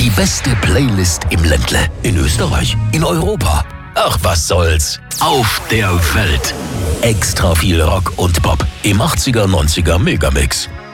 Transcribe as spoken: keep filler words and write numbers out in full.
Die beste Playlist im Ländle. In Österreich, in Europa. Ach, was soll's. Auf der Welt. Extra viel Rock und Pop im achtziger, neunziger Megamix.